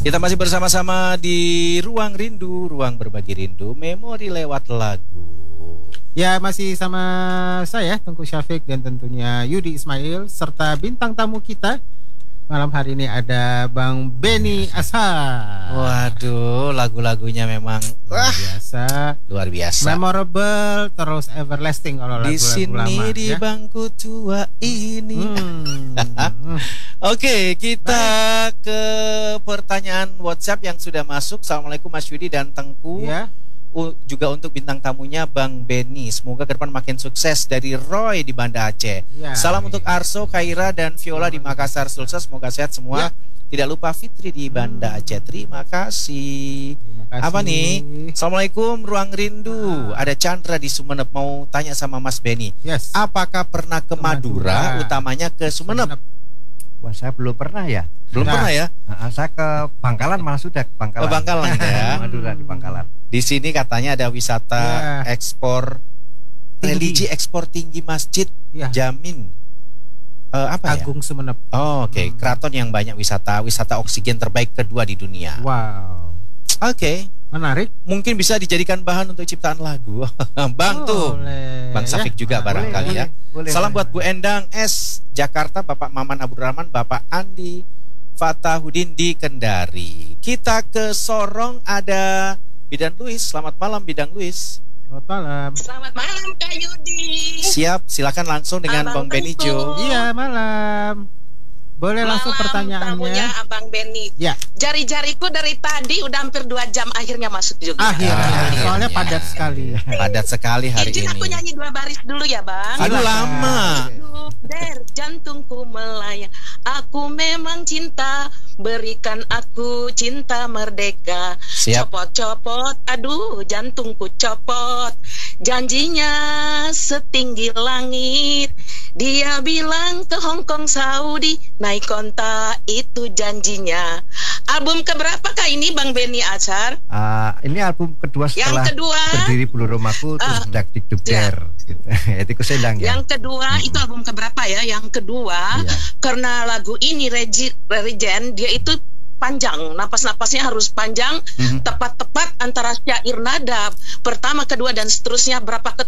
Kita masih bersama-sama di Ruang Rindu, Ruang Berbagi Rindu, Memori lewat lagu. Ya, masih sama saya Tengku Syafiq dan tentunya Yudi Ismail serta bintang tamu kita malam hari ini ada Bang Benny Ashar. Waduh, lagu-lagunya memang luar biasa. Memorable terus everlasting kalau lagu-lagu lama. Di sini di bangku tua ini. Oke, kita ke pertanyaan WhatsApp yang sudah masuk. Assalamualaikum Mas Yudi dan Tengku. Ya. Juga untuk bintang tamunya Bang Benny. Semoga ke depan makin sukses, dari Roy di Banda Aceh. Ya. Salam untuk Arso, Kaira dan Viola di Makassar Sulsel. Semoga sehat semua. Ya. Tidak lupa Fitri di Banda Aceh. Terima kasih. Apa nih? Assalamualaikum Ruang Rindu. Ada Chandra di Sumeneb mau tanya sama Mas Benny. Yes. Apakah pernah ke Madura, utamanya ke Sumeneb? Wah, saya belum pernah ya. Belum pernah ya? Saya ke Bangkalan, malah sudah ke Bangkalan. Ke Bangkalan ya. Madura di Bangkalan. Di sini katanya ada wisata ekspor religi, ekspor tinggi masjid Jamin. Apa Agung ya? Sumeneb. Oh, oke. Keraton yang banyak wisata oksigen terbaik kedua di dunia. Wow. Oke. Menarik. Mungkin bisa dijadikan bahan untuk ciptaan lagu. Bang tuh. Bang Safik juga barangkali ya. Salam buat Bu Endang S Jakarta, Bapak Maman Abdurrahman, Bapak Andi Fatahudin di Kendari. Kita ke Sorong, ada Bidan Luis. Selamat malam Bidang Luis. Selamat malam. Selamat malam Kak Yudi. Siap, silakan langsung dengan Bang Benny Jo. Iya, malam. Boleh langsung pertanyaannya. Tamunya Abang Benny. Ya. Jari-jariku dari tadi udah hampir 2 jam akhirnya masuk juga. Akhirnya. Soalnya padat sekali. Padat sekali hari Izin ini. aku nyanyi 2 baris dulu ya Bang. Aduh lama. Der jantungku melayang, aku memang cinta, berikan aku cinta merdeka. Siap. Copot-copot, aduh jantungku copot. Janjinya setinggi langit, dia bilang ke Hong Kong Saudi, naik konta itu janjinya. Album keberapa kah ini Bang Benny Ashar? Ini album kedua setelah Yang kedua, Berdiri Bulu Rumahku, terus Dak Dik Duk Der gitu. Etiku Sendang ya. Yang kedua itu album keberapa ya? Yang kedua karena lagu ini Regent dia itu panjang, napas-napasnya harus panjang, tepat-tepat antara syair nada pertama, kedua dan seterusnya berapa